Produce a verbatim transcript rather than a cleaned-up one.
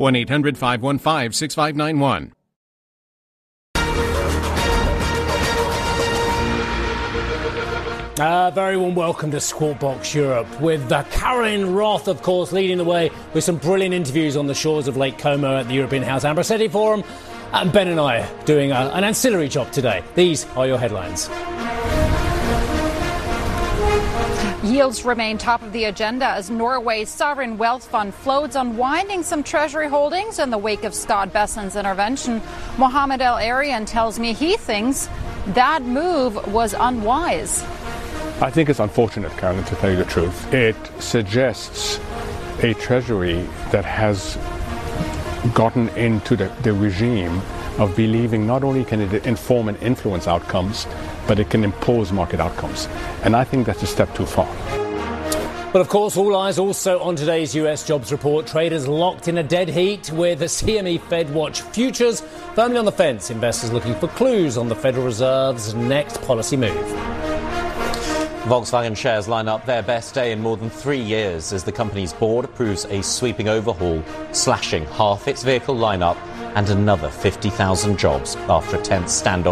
one eight hundred five one five six five nine one. Uh, very warm welcome to Squawk Box Europe, with uh, Caroline Roth, of course, leading the way with some brilliant interviews on the shores of Lake Como at the European House Ambrosetti Forum. And Ben and I are doing uh, an ancillary job today. These are your headlines. Yields remain top of the agenda as Norway's sovereign wealth fund floats, unwinding some Treasury holdings in the wake of Scott Bessent's intervention. Mohammed El Arian tells me he thinks that move was unwise. I think it's unfortunate, Caroline, to tell you the truth. It suggests a Treasury that has gotten into the, the regime of believing not only can it inform and influence outcomes, but it can impose market outcomes. And I think that's a step too far. But of course, all eyes also on today's U S jobs report. Traders locked in a dead heat with the C M E Fed Watch futures firmly on the fence. Investors looking for clues on the Federal Reserve's next policy move. Volkswagen shares line up their best day in more than three years as the company's board approves a sweeping overhaul, slashing half its vehicle lineup and another fifty thousand jobs after a tense standoff